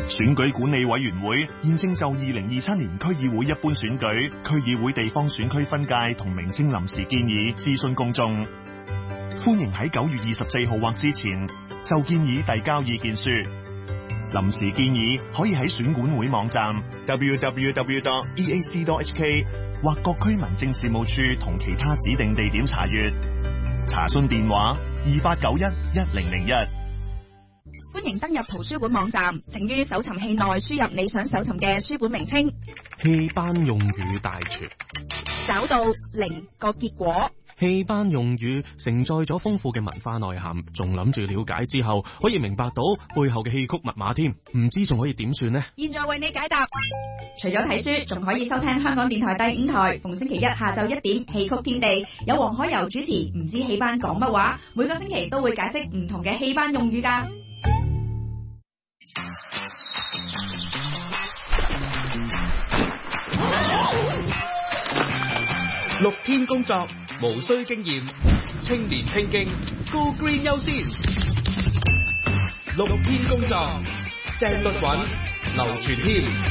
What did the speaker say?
選舉管理委員會現正就2027年區議會一般選舉、區議會地方選區分界同名稱臨時建議諮詢公眾。歡迎喺9月24號或之前就建議遞交意見書。臨時建議可以喺選管會網站 www.eac.hk 或各區民政事務處同其他指定地點查閱。查詢電話28911001。 歡迎登入圖書館網站，請於搜尋器內輸入你想搜尋嘅書本名稱。 戲班用語大全， 找到0個結果。 戲班用語承載咗豐富嘅文化內涵，仲諗住了解之後可以明白到背後嘅戲曲密碼添，唔知仲可以點算呢？ 現在為你解答。除咗睇書，仲可以收聽香港電台第5台，逢星期一下晝1點戲曲天地，有黃海柔主持。唔知戲班講乜話，每個星期都會解釋唔同嘅戲班用語㗎。 6天工作無需經驗，青年拼勁 Go Green 優先。6天工作，鄭律韻、劉傳軒。